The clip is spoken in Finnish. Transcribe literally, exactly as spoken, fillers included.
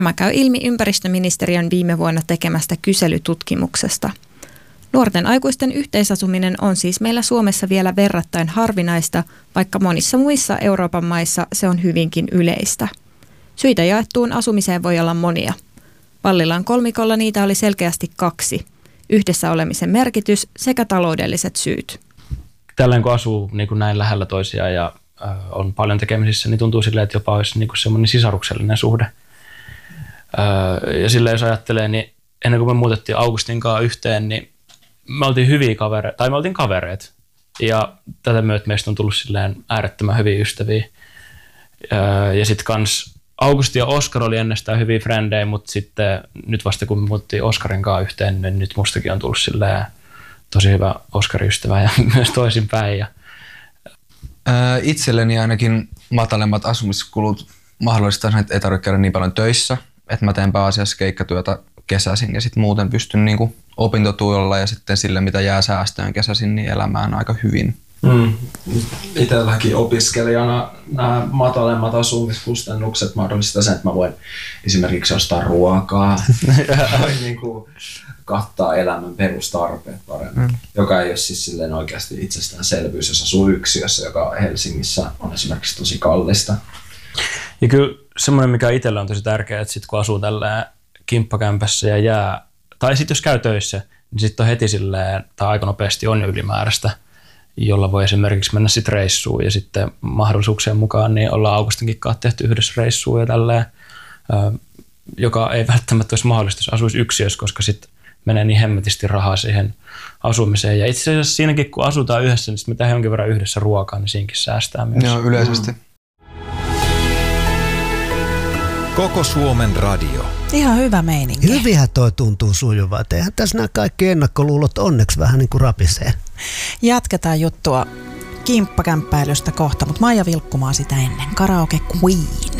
Tämä käy ilmi ympäristöministeriön viime vuonna tekemästä kyselytutkimuksesta. Nuorten aikuisten yhteisasuminen on siis meillä Suomessa vielä verrattain harvinaista, vaikka monissa muissa Euroopan maissa se on hyvinkin yleistä. Syitä jaettuun asumiseen voi olla monia. Pallilan kolmikolla niitä oli selkeästi kaksi. Yhdessä olemisen merkitys sekä taloudelliset syyt. Tällöin kun asuu niin kuin näin lähellä toisiaan ja äh, on paljon tekemisissä, niin tuntuu silleen, että jopa olisi niin kuin semmoinen sisaruksellinen suhde. Äh, ja silleen jos ajattelee, niin ennen kuin me muutettiin Augustin kanssa yhteen, niin me oltiin hyviä kavereita, tai me oltiin kavereita. Ja tätä myötä meistä on tullut silleen äärettömän hyviä ystäviä. Äh, ja sitten kans Augusti ja Oskar oli ennestään hyviä frendejä, mutta sitten nyt vasta kun me muuttiin Oskarin kanssa yhteen, niin nyt mustakin on tullut silleen tosi hyvä Oskarin ystävä ja myös toisinpäin. Ja Itselleni ainakin matalemmat asumiskulut mahdollistaa sen, että ei tarvitse käydä niin paljon töissä, että mä teen pääasiassa keikkatyötä kesäisin ja sitten muuten pystyn niinku opintotuilla ja sitten sille, mitä jää säästöön kesäisin, niin elämään aika hyvin. Mm. Itselläkin opiskelijana nämä matalemmat asumiskustannukset mahdollistaa sen, että mä voin esimerkiksi ostaa ruokaa tai niin kuin kattaa elämän perustarpeet paremmin, mm. joka ei ole siis silleen oikeasti itsestäänselvyys, jos asuu yksiössä, joka Helsingissä on esimerkiksi tosi kallista. Ja kyllä semmoinen, mikä itsellä on tosi tärkeää, että sit kun asuu tällä kimppakämpässä ja jää, tai sitten jos käy töissä, niin sitten on heti silleen, tai aika nopeasti on ylimääräistä, jolla voi esimerkiksi mennä sitten reissuun ja sitten mahdollisuuksien mukaan niin ollaan Augustinkin kanssa tehty yhdessä reissuun ja tälleen, joka ei välttämättä olisi mahdollista, jos asuisi yksiössä, koska sitten menee niin hemmetisti rahaa siihen asumiseen. Ja itse asiassa siinäkin, kun asutaan yhdessä, niin sitten me tehdään jonkin verran yhdessä ruokaa, niin siinäkin säästää myös. Joo, yleisesti. Koko Suomen radio. Ihan hyvä meininki. Hyvihän toi tuntuu sujuvaa. Eihän tässä nämä kaikki ennakkoluulot onneksi vähän niin kuin rapisee. Jatketaan juttua kimppakämppäilystä kohta, mutta Maija Vilkkumaa sitä ennen. Karaoke Queen.